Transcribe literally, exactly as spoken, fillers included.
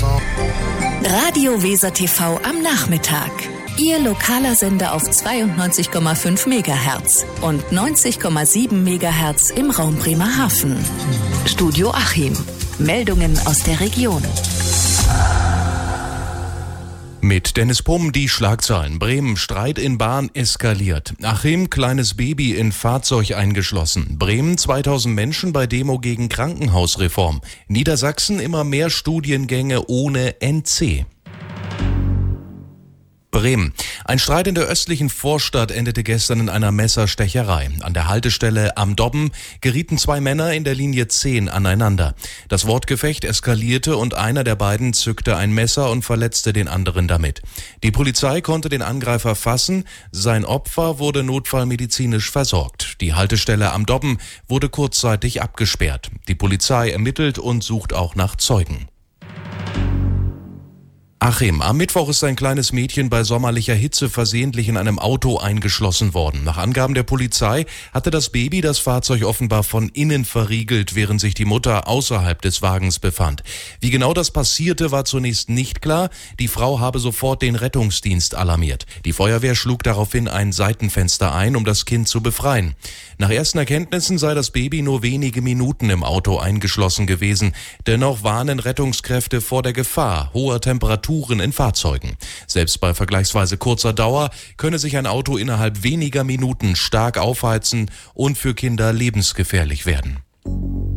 Radio Weser T V am Nachmittag. Ihr lokaler Sender auf zweiundneunzig Komma fünf Megahertz und neunzig Komma sieben Megahertz im Raum Bremerhaven. Studio Achim. Meldungen aus der Region. Mit Dennis Pumm die Schlagzeilen. Bremen, Streit in Bahn eskaliert. Achim, kleines Baby in Fahrzeug eingeschlossen. Bremen, zweitausend Menschen bei Demo gegen Krankenhausreform. Niedersachsen, immer mehr Studiengänge ohne N C. Bremen. Ein Streit in der östlichen Vorstadt endete gestern in einer Messerstecherei. An der Haltestelle Am Dobben gerieten zwei Männer in der Linie zehn aneinander. Das Wortgefecht eskalierte und einer der beiden zückte ein Messer und verletzte den anderen damit. Die Polizei konnte den Angreifer fassen. Sein Opfer wurde notfallmedizinisch versorgt. Die Haltestelle Am Dobben wurde kurzzeitig abgesperrt. Die Polizei ermittelt und sucht auch nach Zeugen. Achim, am Mittwoch ist ein kleines Mädchen bei sommerlicher Hitze versehentlich in einem Auto eingeschlossen worden. Nach Angaben der Polizei hatte das Baby das Fahrzeug offenbar von innen verriegelt, während sich die Mutter außerhalb des Wagens befand. Wie genau das passierte, war zunächst nicht klar. Die Frau habe sofort den Rettungsdienst alarmiert. Die Feuerwehr schlug daraufhin ein Seitenfenster ein, um das Kind zu befreien. Nach ersten Erkenntnissen sei das Baby nur wenige Minuten im Auto eingeschlossen gewesen. Dennoch warnen Rettungskräfte vor der Gefahr hoher Temperaturen in Fahrzeugen. Selbst bei vergleichsweise kurzer Dauer könne sich ein Auto innerhalb weniger Minuten stark aufheizen und für Kinder lebensgefährlich werden.